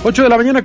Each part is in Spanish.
8:57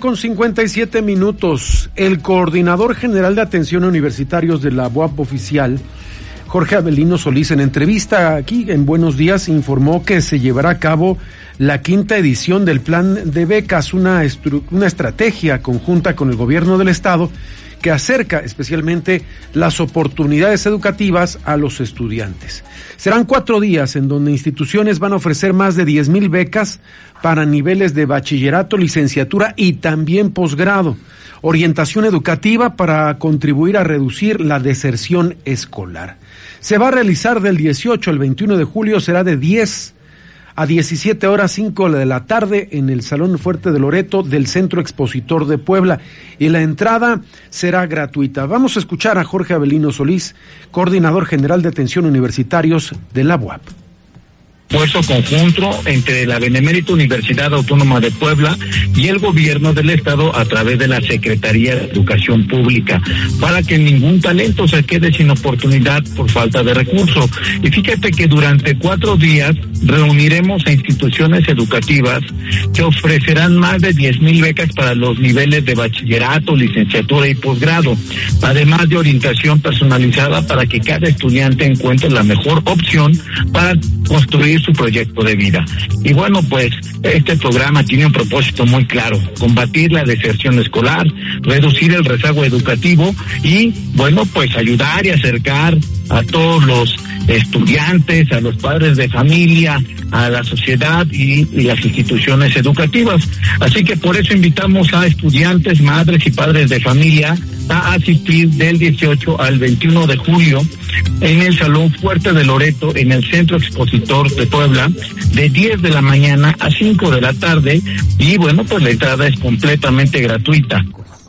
a.m. El coordinador general de atención a universitarios de la UAP oficial, Jorge Avelino Solís, en entrevista aquí en Buenos Días, informó que se llevará a cabo la 5ª edición del plan de becas, una estrategia conjunta con el gobierno del estado que acerca especialmente las oportunidades educativas a los estudiantes. Serán 4 días en donde instituciones van a ofrecer más de 10,000 becas para niveles de bachillerato, licenciatura y también posgrado. Orientación educativa para contribuir a reducir la deserción escolar. Se va a realizar del 18 al 21 de julio, será de 10 a 17 horas 5 de la tarde en el Salón Fuerte de Loreto del Centro Expositor de Puebla, y la entrada será gratuita. Vamos a escuchar a Jorge Avelino Solís, coordinador general de atención universitarios de la UAP. Esfuerzo conjunto entre la Benemérita Universidad Autónoma de Puebla y el gobierno del estado a través de la Secretaría de Educación Pública, para que ningún talento se quede sin oportunidad por falta de recursos. Y fíjate que durante 4 días reuniremos a instituciones educativas que ofrecerán más de 10,000 becas para los niveles de bachillerato, licenciatura y posgrado, además de orientación personalizada para que cada estudiante encuentre la mejor opción para construir su proyecto de vida. Y bueno, pues este programa tiene un propósito muy claro: combatir la deserción escolar, reducir el rezago educativo y bueno, pues ayudar y acercar a todos los estudiantes, a los padres de familia, a la sociedad y las instituciones educativas. Así que por eso invitamos a estudiantes, madres y padres de familia a asistir del 18 al 21 de julio en el Salón Fuerte de Loreto, en el Centro Expositor de Puebla, de 10 de la mañana a 5 de la tarde, y bueno, pues la entrada es completamente gratuita.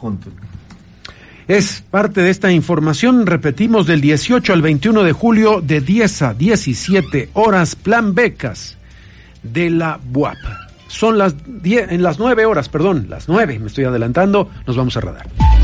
Es parte de esta información, repetimos, del 18 al 21 de julio, de 10 a 17 horas, plan becas de la UAP. Son las 9, me estoy adelantando, nos vamos a radar.